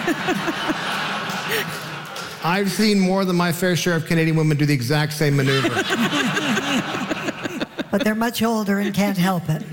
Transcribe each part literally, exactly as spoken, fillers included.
I've seen more than my fair share of Canadian women do the exact same maneuver. But they're much older and can't help it.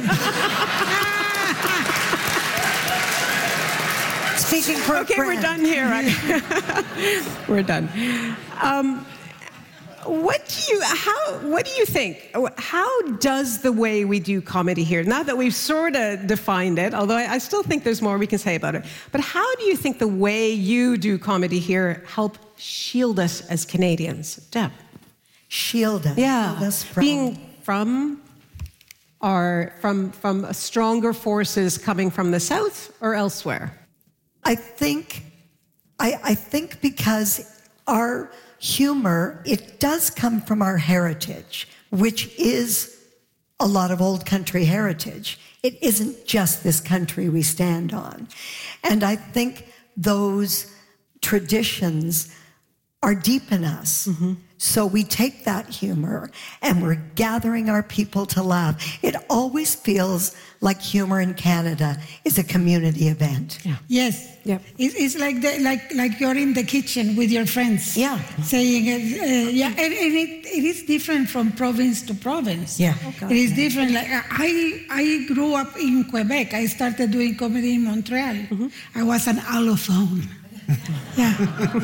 Speaking for Okay, we're done here. We're done. Um, what do you how what do you think? How does the way we do comedy here, now that we've sort of defined it, although I, I still think there's more we can say about it, but how do you think the way you do comedy here help shield us as Canadians? Deb. Shield us. Yeah. Shield us from... Being from or from from stronger forces coming from the South or elsewhere? I think, I, I think because our humor, it does come from our heritage, which is a lot of old country heritage. It isn't just this country we stand on. And I think those traditions are deep in us. Mm-hmm. So we take that humor and we're gathering our people to laugh. It always feels like humor in Canada is a community event. Yeah. Yes. Yep. It, it's like the, like like you're in the kitchen with your friends. Yeah. Saying uh, yeah, and, and it, it is different from province to province. Yeah. Oh, God, it is yeah. different. Like I I grew up in Quebec. I started doing comedy in Montreal. Mm-hmm. I was an allophone. Yeah.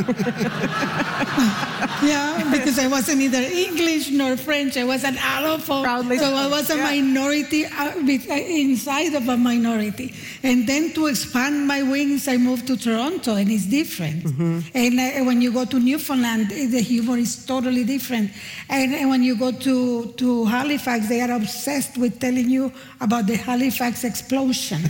Yeah, because I wasn't either English nor French. I was an allophone. Proudly so I was a yeah. minority uh, with, uh, inside of a minority. And then to expand my wings, I moved to Toronto, and it's different. Mm-hmm. And uh, when you go to Newfoundland, the humor is totally different. And, and when you go to, to Halifax, they are obsessed with telling you about the Halifax explosion.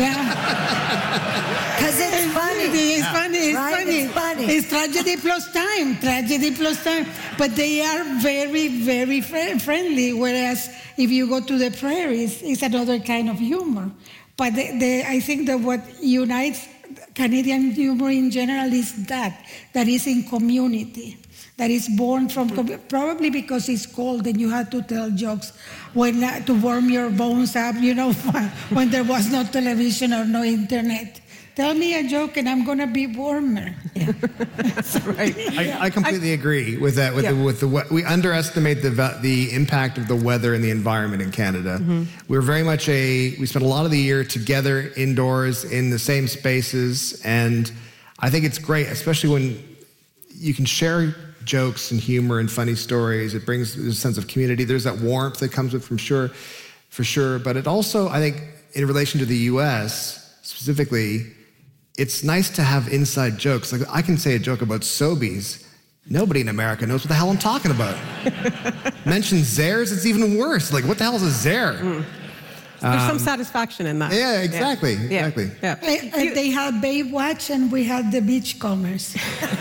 Yeah. Because it's funny. It's yeah. funny. It's right? funny. It's funny. It's tragedy plus time. Tragedy plus time. But they are very, very fr- friendly. Whereas if you go to the prairies, it's another kind of humor. But the, the, I think that what unites Canadian humor in general is that, that is in community. That is born from, probably because it's cold and you had to tell jokes when uh, to warm your bones up, you know, when there was no television or no internet. Tell me a joke and I'm going to be warmer. Yeah. That's right. I, I completely I, agree with that. With, yeah. the, with the we underestimate the the impact of the weather and the environment in Canada. Mm-hmm. We're very much a we spend a lot of the year together indoors in the same spaces, and I think it's great, especially when you can share jokes and humor and funny stories. It brings a sense of community. There's that warmth that comes with from sure, for sure. But it also, I think, in relation to the U S specifically, it's nice to have inside jokes. Like I can say a joke about Sobeys. Nobody in America knows what the hell I'm talking about. Mention Zehrs, it's even worse. Like, what the hell is a Zehr? Mm. There's Um, some satisfaction in that. Yeah, exactly, Yeah. exactly. Yeah. I, I, they had Baywatch and we had the Beachcombers.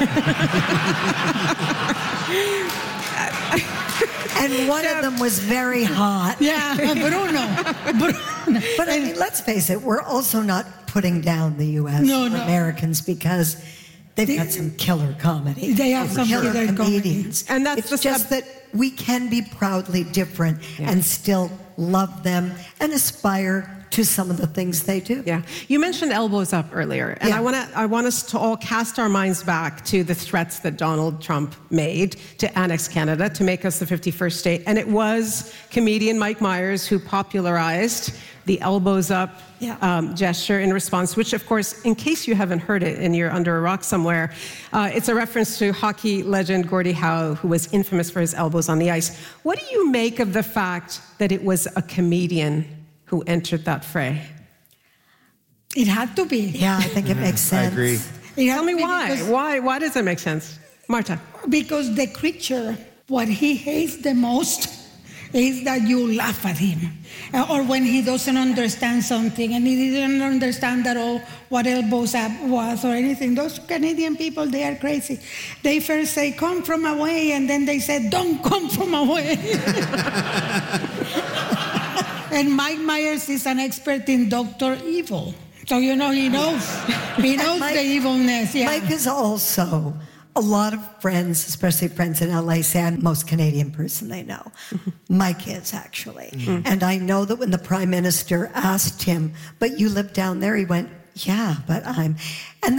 And one of them was very hot. Yeah, Bruno. Bruno. But I mean, let's face it, we're also not putting down the U S No, or no. Americans because they've They- got some killer comedy. They have Some some killer killer comedy. comedians. And that's it's the just sub- that we can be proudly different Yeah. and still love them and aspire to some of the things they do. Yeah. You mentioned elbows up earlier, and Yeah. I want to I want us to all cast our minds back to the threats that Donald Trump made to annex Canada, to make us the fifty-first state. And it was comedian Mike Myers who popularized the elbows up Yeah. um, gesture in response, which, of course, in case you haven't heard it and you're under a rock somewhere, uh, it's a reference to hockey legend Gordie Howe, who was infamous for his elbows on the ice. What do you make of the fact that it was a comedian who entered that fray? It had to be. Yeah, I think it makes I sense. agree. It had Tell me to be why. because- Why? Why does it make sense? Marta. Because the creature, what he hates the most is that you laugh at him. Uh, or when he doesn't understand something and he didn't understand at all what elbows up was or anything. Those Canadian people, they are crazy. They first say, come from away, and then they said, don't come from away. And Mike Myers is an expert in Doctor Evil. So, you know, he knows. He knows Mike- the evilness. Yeah. Mike is also a lot of friends, especially friends in L A, say I'm the most Canadian person they know. Mike is, actually. Mm-hmm. And I know that when the Prime Minister asked him, but you live down there, he went, yeah, but I'm... And